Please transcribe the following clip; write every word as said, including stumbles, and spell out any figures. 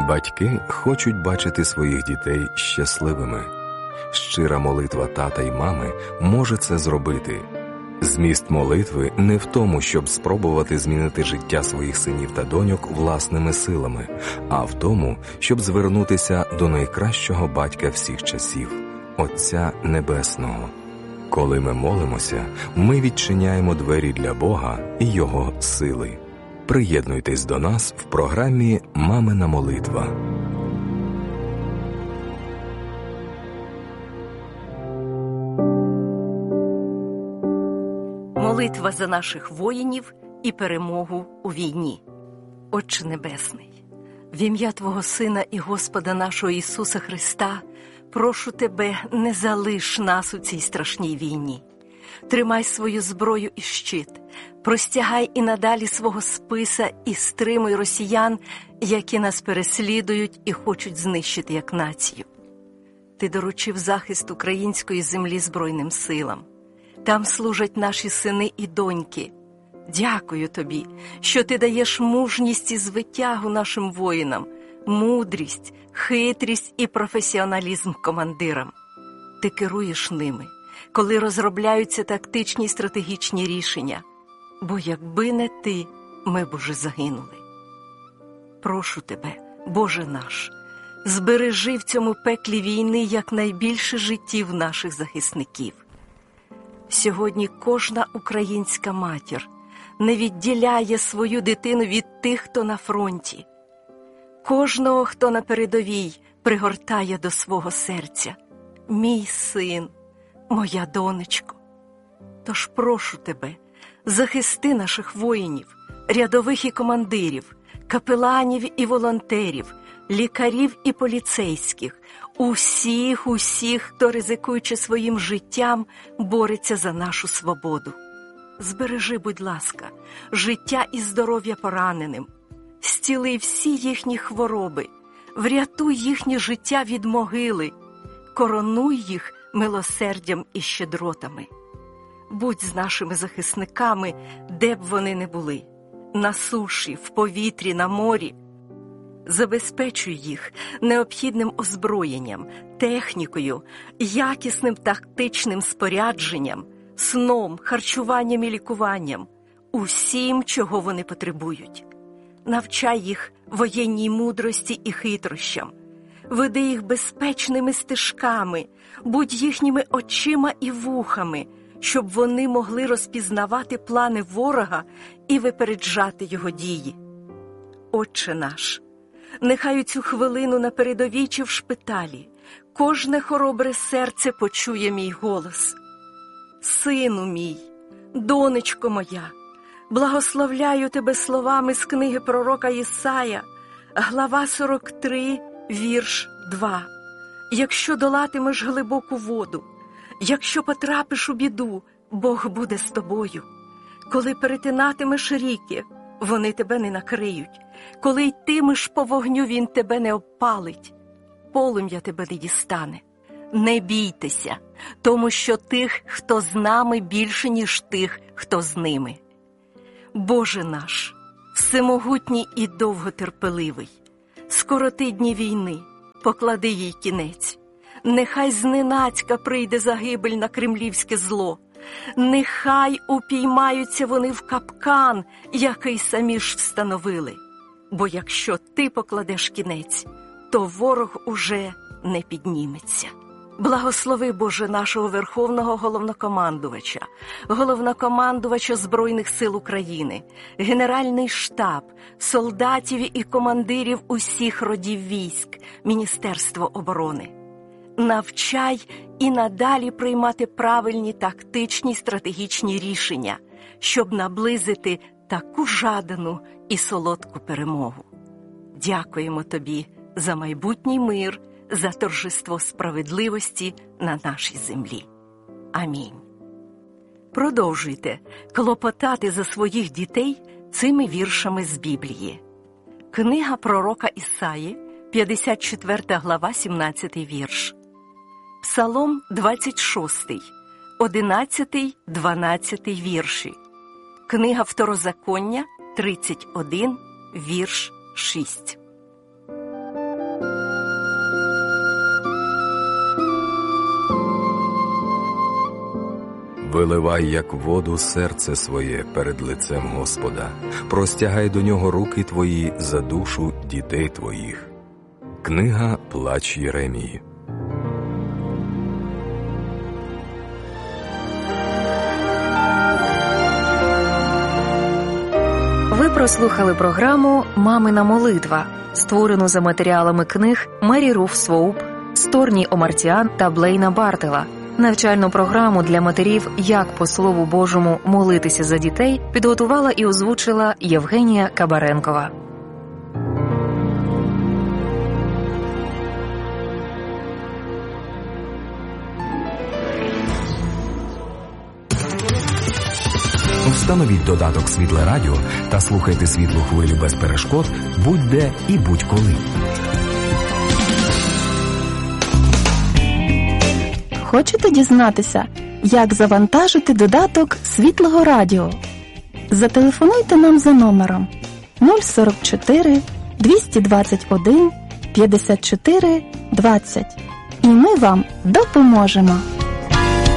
Батьки хочуть бачити своїх дітей щасливими. Щира молитва тата й мами може це зробити. Зміст молитви не в тому, щоб спробувати змінити життя своїх синів та доньок власними силами, а в тому, щоб звернутися до найкращого батька всіх часів – Отця Небесного. Коли ми молимося, ми відчиняємо двері для Бога і Його сили. Приєднуйтесь до нас в програмі «Мамина молитва». Молитва за наших воїнів і перемогу у війні. Отче Небесний, в ім'я Твого Сина і Господа нашого Ісуса Христа, прошу Тебе, не залиш нас у цій страшній війні. Тримай свою зброю і щит, простягай і надалі свого списа і стримуй росіян, які нас переслідують і хочуть знищити як націю. Ти доручив захист української землі Збройним силам. Там служать наші сини і доньки. Дякую Тобі, що Ти даєш мужність і звитягу нашим воїнам, мудрість, хитрість і професіоналізм командирам. Ти керуєш ними, коли розробляються тактичні й стратегічні рішення, бо якби не Ти, ми б уже загинули. Прошу Тебе, Боже наш, збережи в цьому пеклі війни якнайбільше життів наших захисників. Сьогодні кожна українська матір не відділяє свою дитину від тих, хто на фронті. Кожного, хто на передовій, пригортає до свого серця. Мій син, моя донечко. Тож прошу Тебе, захисти наших воїнів, рядових і командирів, капеланів і волонтерів, лікарів і поліцейських, усіх, усіх, хто, ризикуючи своїм життям, бореться за нашу свободу. Збережи, будь ласка, життя і здоров'я пораненим, зціли всі їхні хвороби, врятуй їхнє життя від могили, коронуй їх милосердям і щедротами. Будь з нашими захисниками, де б вони не були, на суші, в повітрі, на морі. Забезпечуй їх необхідним озброєнням, технікою, якісним тактичним спорядженням, сном, харчуванням і лікуванням, усім, чого вони потребують. Навчай їх воєнній мудрості і хитрощам, веди їх безпечними стежками, будь їхніми очима і вухами, щоб вони могли розпізнавати плани ворога і випереджати його дії. Отче наш, нехай у цю хвилину на передовій чи в шпиталі кожне хоробре серце почує мій голос. Сину мій, донечко моя, благословляю тебе словами з книги пророка Ісая, глава сорок три, вірш два. Якщо долатимеш глибоку воду, якщо потрапиш у біду, Бог буде з тобою. Коли перетинатимеш ріки, вони тебе не накриють. Коли йтимеш по вогню, він тебе не обпалить. Полум'я тебе не дістане. Не бійтеся, тому що тих, хто з нами, більше, ніж тих, хто з ними. Боже наш, всемогутній і довготерпеливий, скороти дні війни, поклади їй кінець. Нехай зненацька прийде загибель на кремлівське зло. Нехай упіймаються вони в капкан, який самі ж встановили. Бо якщо ти покладеш кінець, то ворог уже не підніметься. Благослови, Боже, нашого Верховного Головнокомандувача, Головнокомандувача Збройних сил України, Генеральний штаб, солдатів і командирів усіх родів військ, Міністерство оборони. Навчай і надалі приймати правильні тактичні стратегічні рішення, щоб наблизити таку жадану і солодку перемогу. Дякуємо Тобі за майбутній мир, за торжество справедливості на нашій землі. Амінь. Продовжуйте клопотати за своїх дітей цими віршами з Біблії. Книга пророка Ісаї, п'ятдесят четверта глава, сімнадцятий вірш. Псалом двадцять шостий, одинадцятий, дванадцятий вірші. Книга Второзаконня, тридцять один, вірш шість. Виливай, як воду, серце своє перед лицем Господа, простягай до нього руки твої за душу дітей твоїх. Книга «Плач Єремії». Ви прослухали програму «Мамина молитва», створену за матеріалами книг Мері Руф Своуп, Сторні Омартіан та Блейна Бартела. Навчальну програму для матерів «Як по Слову Божому молитися за дітей» підготувала і озвучила Євгенія Кабаренкова. Встановіть додаток «Світле радіо» та слухайте «Світлу хвилю» без перешкод будь-де і будь-коли. Хочете дізнатися, як завантажити додаток «Світлого радіо»? Зателефонуйте нам за номером нуль сорок чотири двісті двадцять один п'ятдесят чотири двадцять і ми вам допоможемо.